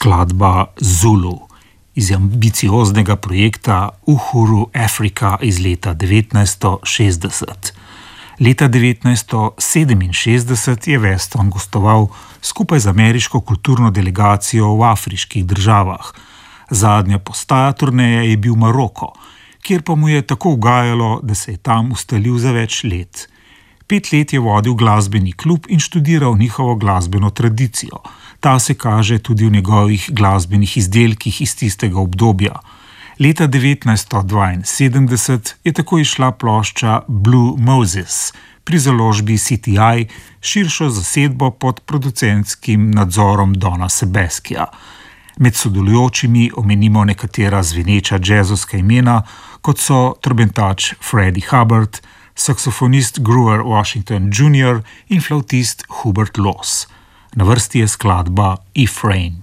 skladba Zulu iz ambicioznega projekta Uhuru Afrika iz leta 1960. Leta 1967 je Weston gostoval skupaj z ameriško kulturno delegacijo v afriških državah. Zadnja postaja turneje je bil Maroko, kjer pa mu je tako ugajalo, da se je tam ustalil za več let. 5 let je vodil glasbeni klub in študiral njihovo glasbeno tradicijo. Ta se kaže tudi v njegovih glasbenih izdelkih iz tistega obdobja. Leta 1972 je tako izšla plošča Blue Moses pri založbi CTI, širšo zasedbo pod producentskim nadzorom Dona Sebeskija. Med sodelujočimi omenimo nekatera zveneča džezovska imena, kot so trobentač Freddie Hubbard, saksofonist Grover Washington Jr. in flavtist Hubert Laws. Na vrsti je skladba If Rain.